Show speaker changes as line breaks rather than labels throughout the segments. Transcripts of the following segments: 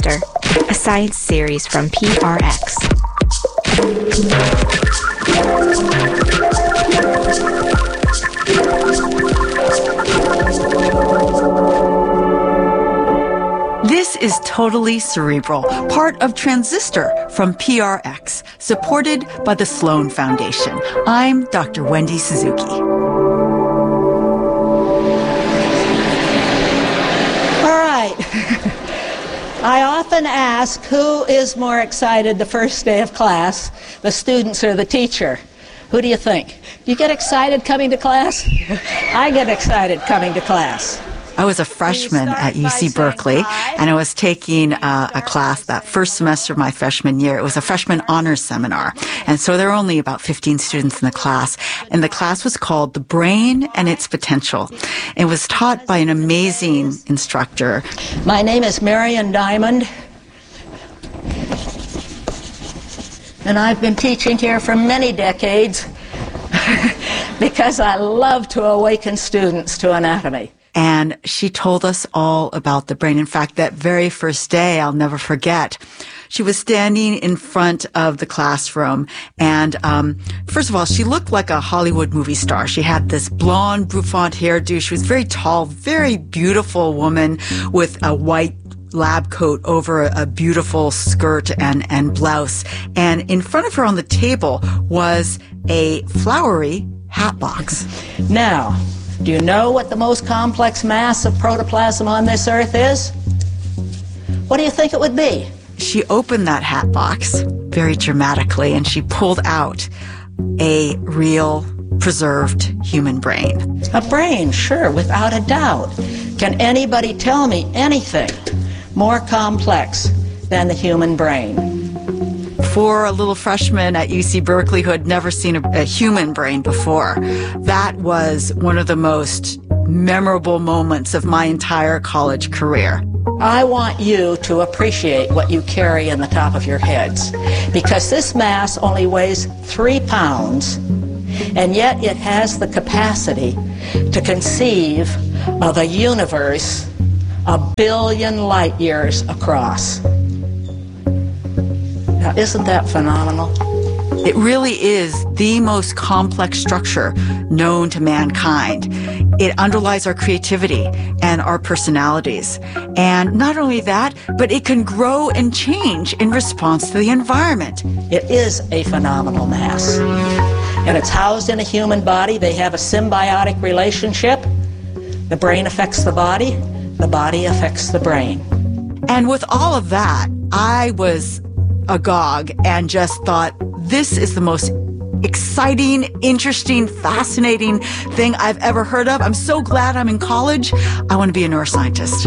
Transistor, a science series from PRX.
This is Totally Cerebral, part of Transistor from PRX, supported by the Sloan Foundation. I'm Dr. Wendy Suzuki.
All right. I often ask who is more excited the first day of class, the students or the teacher? Who do you think? Do you get excited coming to class? I get excited coming to class.
I was a freshman at UC Berkeley, and I was taking a class that first semester of my freshman year. It was a freshman honors seminar, and so there were only about 15 students in the class, and the class was called The Brain and Its Potential. It was taught by an amazing instructor.
My name is Marion Diamond, and I've been teaching here for many decades because I love to awaken students to anatomy.
And she told us all about the brain. In fact, that very first day, I'll never forget, she was standing in front of the classroom. And first of all, she looked like a Hollywood movie star. She had this blonde bouffant hairdo. She was very tall, very beautiful woman with a white lab coat over a beautiful skirt and blouse. And in front of her on the table was a flowery hat box.
Now, do you know what the most complex mass of protoplasm on this earth is? What do you think it would be?
She opened that hat box very dramatically, and she pulled out a real preserved human brain.
A brain, sure, without a doubt. Can anybody tell me anything more complex than the human brain?
For a little freshman at UC Berkeley who had never seen a human brain before, that was one of the most memorable moments of my entire college career.
I want you to appreciate what you carry in the top of your heads, because this mass only weighs 3 pounds, and yet it has the capacity to conceive of a universe 1 billion light years across. Now, isn't that phenomenal?
It really is the most complex structure known to mankind. It underlies our creativity and our personalities. And not only that, but it can grow and change in response to the environment.
It is a phenomenal mass. And it's housed in a human body. They have a symbiotic relationship. The brain affects the body affects the brain.
And with all of that, I was agog and just thought, this is the most exciting, interesting, fascinating thing I've ever heard of. I'm so glad I'm in college. I want to be a neuroscientist.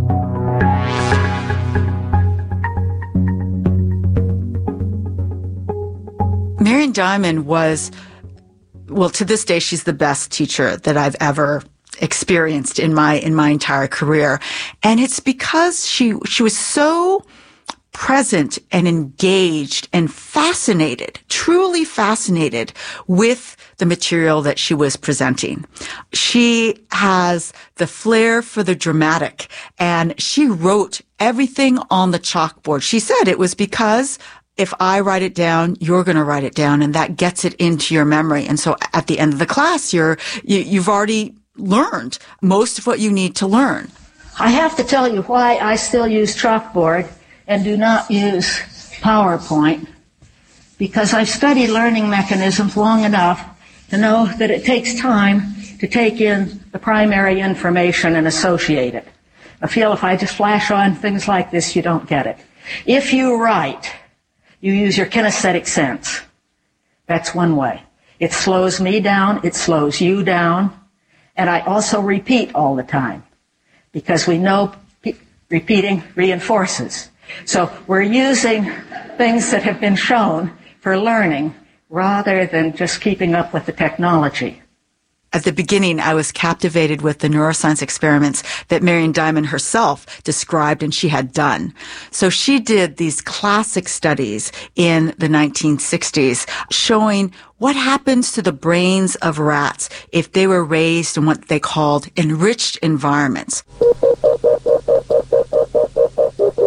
Marion Diamond was, well, to this day, she's the best teacher that I've ever experienced in my entire career. And it's because she was so present and engaged and fascinated, truly fascinated with the material that she was presenting. She has the flair for the dramatic, and she wrote everything on the chalkboard. She said it was because if I write it down, you're going to write it down, and that gets it into your memory. And so at the end of the class, you've already learned most of what you need to learn.
I have to tell you why I still use chalkboard and do not use PowerPoint, because I've studied learning mechanisms long enough to know that it takes time to take in the primary information and associate it. I feel if I just flash on things like this, you don't get it. If you write, you use your kinesthetic sense. That's one way. It slows me down, it slows you down, and I also repeat all the time, because we know repeating reinforces. So we're using things that have been shown for learning rather than just keeping up with the technology.
At the beginning, I was captivated with the neuroscience experiments that Marion Diamond herself described and she had done. So she did these classic studies in the 1960s showing what happens to the brains of rats if they were raised in what they called enriched environments.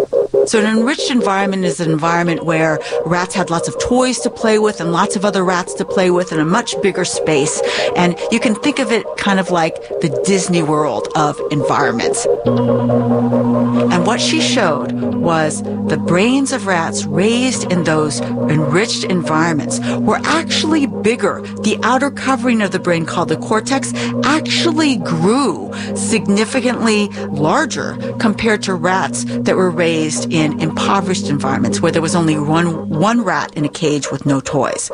So an enriched environment is an environment where rats had lots of toys to play with and lots of other rats to play with in a much bigger space. And you can think of it kind of like the Disney World of environments. And what she showed was the brains of rats raised in those enriched environments were actually bigger. The outer covering of the brain, called the cortex, actually grew significantly larger compared to rats that were raised in impoverished environments where there was only one rat in a cage with no toys.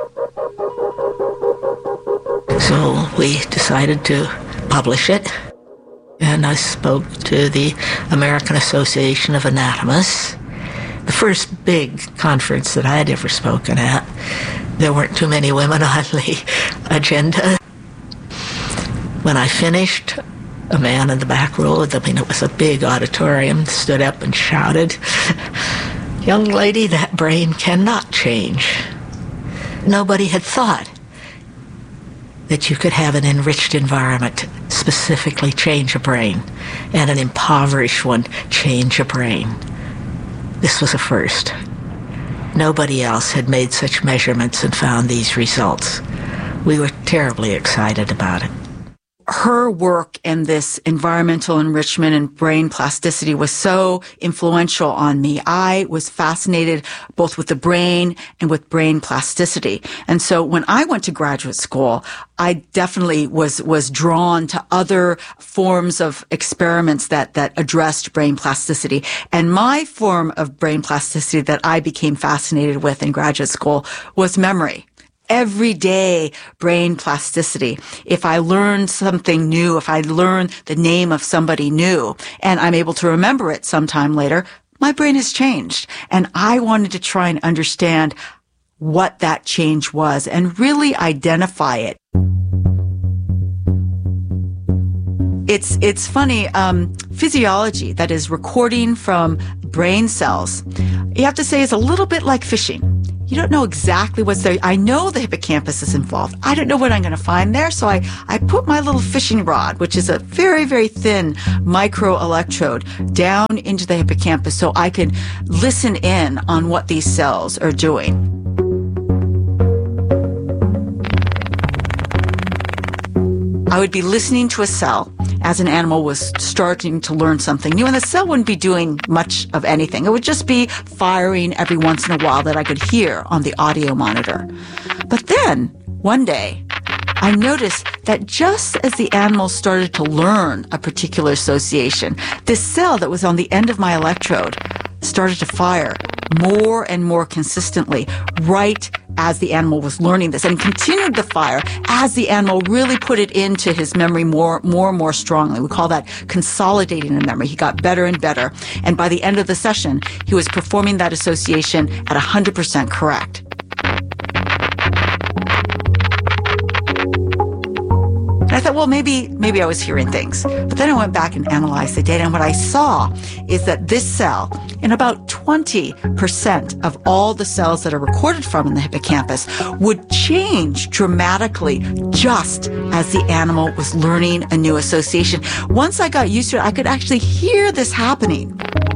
So we decided to publish it, and I spoke to the American Association of Anatomists, the first big conference that I had ever spoken at. There weren't too many women on the agenda. When I finished, a man in the back row, it was a big auditorium, stood up and shouted, "Young lady, that brain cannot change." Nobody had thought that you could have an enriched environment specifically change a brain, and an impoverished one change a brain. This was a first. Nobody else had made such measurements and found these results. We were terribly excited about it.
Her work in this environmental enrichment and brain plasticity was so influential on me. I was fascinated both with the brain and with brain plasticity. And so when I went to graduate school, I definitely was drawn to other forms of experiments that addressed brain plasticity. And my form of brain plasticity that I became fascinated with in graduate school was memory. Everyday brain plasticity. If I learn something new, if I learn the name of somebody new, and I'm able to remember it sometime later, my brain has changed. And I wanted to try and understand what that change was and really identify it. It's funny, physiology, that is recording from brain cells, you have to say is a little bit like fishing. You don't know exactly what's there. I know the hippocampus is involved. I don't know what I'm going to find there. So I put my little fishing rod, which is a very, very thin micro electrode, down into the hippocampus so I can listen in on what these cells are doing. I would be listening to a cell as an animal was starting to learn something new, and the cell wouldn't be doing much of anything. It would just be firing every once in a while that I could hear on the audio monitor. But then, one day, I noticed that just as the animal started to learn a particular association, this cell that was on the end of my electrode started to fire more and more consistently right as the animal was learning this, and continued to fire as the animal really put it into his memory more and more strongly. We call that consolidating the memory. He got better and better, and by the end of the session, he was performing that association at 100% correct. And I thought, well, maybe I was hearing things. But then I went back and analyzed the data, and what I saw is that this cell, in about 20% of all the cells that are recorded from in the hippocampus, would change dramatically just as the animal was learning a new association. Once I got used to it, I could actually hear this happening.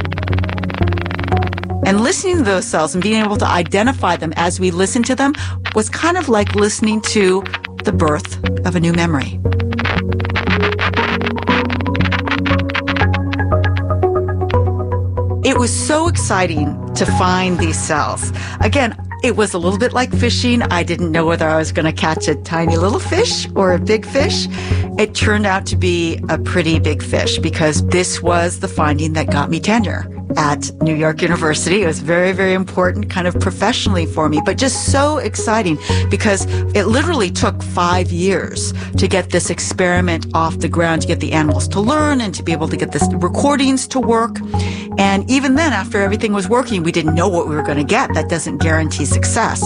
And listening to those cells and being able to identify them as we listened to them was kind of like listening to the birth of a new memory. It was so exciting to find these cells. Again, it was a little bit like fishing. I didn't know whether I was going to catch a tiny little fish or a big fish. It turned out to be a pretty big fish because this was the finding that got me tenure at New York University. It was very, very important kind of professionally for me, but just so exciting because it literally took 5 years to get this experiment off the ground, to get the animals to learn and to be able to get the recordings to work. And even then, after everything was working, we didn't know what we were going to get. That doesn't guarantee success.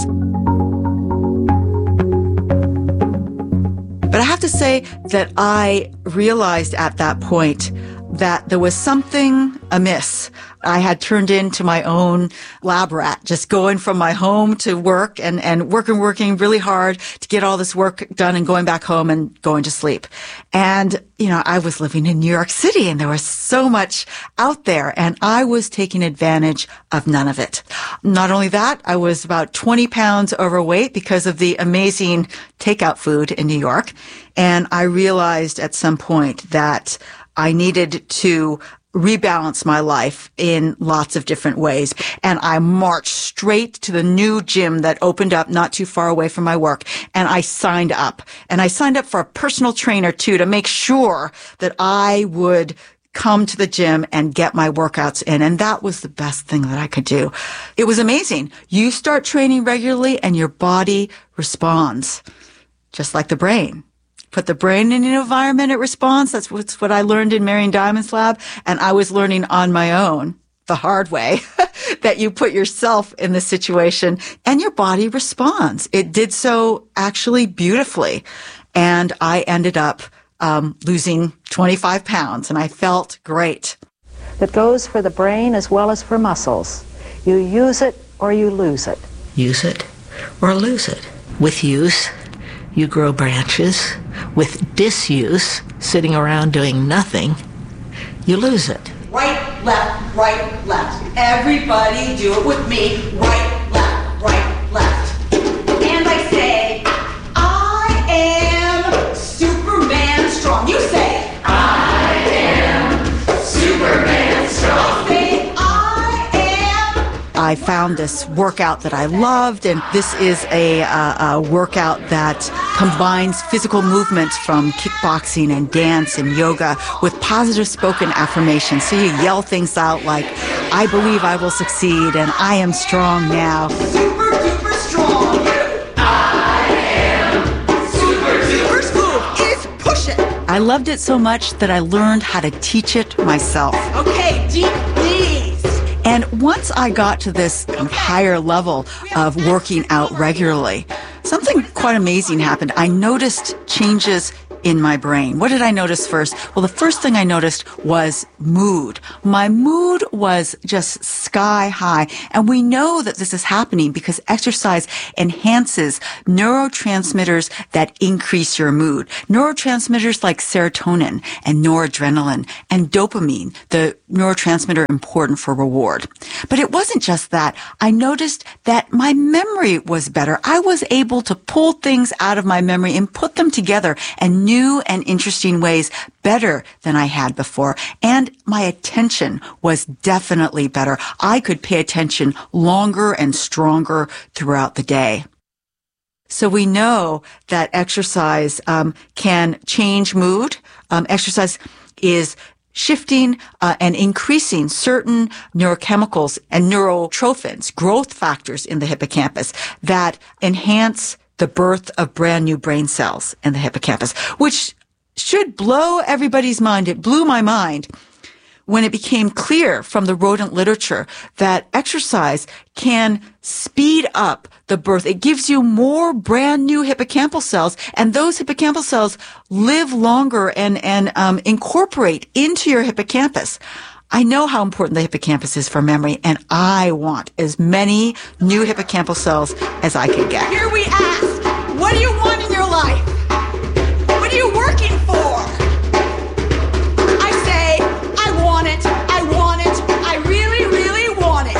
But I have to say that I realized at that point that there was something amiss. I had turned into my own lab rat, just going from my home to work and working really hard to get all this work done and going back home and going to sleep. And, I was living in New York City and there was so much out there and I was taking advantage of none of it. Not only that, I was about 20 pounds overweight because of the amazing takeout food in New York. And I realized at some point that I needed to rebalance my life in lots of different ways. And I marched straight to the new gym that opened up not too far away from my work. And I signed up. And I signed up for a personal trainer too, to make sure that I would come to the gym and get my workouts in. And that was the best thing that I could do. It was amazing. You start training regularly and your body responds, just like the brain. Put the brain in an environment, it responds. That's what I learned in Marian Diamond's lab. And I was learning on my own, the hard way, that you put yourself in the situation and your body responds. It did so actually beautifully. And I ended up losing 25 pounds and I felt great.
That goes for the brain as well as for muscles. You use it or you lose it.
Use it or lose it. With use, you grow branches. With disuse, sitting around doing nothing, you lose it.
Right, left. Everybody do it with me. Right, left. And I say, I am Superman strong. You say, I am Superman strong. I say, I am. I found this workout that I loved, and this is a workout that combines physical movements from kickboxing and dance and yoga with positive spoken affirmations. So you yell things out like, I believe I will succeed and I am strong now. Super duper strong. I am super duper move is push it. I loved it so much that I learned how to teach it myself. Okay, deep knees. And once I got to this higher level of working out regularly, something quite amazing happened. I noticed changes in my brain. What did I notice first? Well, the first thing I noticed was mood. My mood was just sky high. And we know that this is happening because exercise enhances neurotransmitters that increase your mood. Neurotransmitters like serotonin and noradrenaline and dopamine, the neurotransmitter important for reward. But it wasn't just that. I noticed that my memory was better. I was able to pull things out of my memory and put them together in new and interesting ways better than I had before. And my attention was definitely better. I could pay attention longer and stronger throughout the day. So we know that exercise can change mood. Exercise is shifting and increasing certain neurochemicals and neurotrophins, growth factors in the hippocampus that enhance the birth of brand new brain cells in the hippocampus, which should blow everybody's mind. It blew my mind when it became clear from the rodent literature that exercise can speed up the birth. It gives you more brand new hippocampal cells, and those hippocampal cells live longer and incorporate into your hippocampus. I know how important the hippocampus is for memory, and I want as many new hippocampal cells as I can get. Here we ask, what do you want in your life?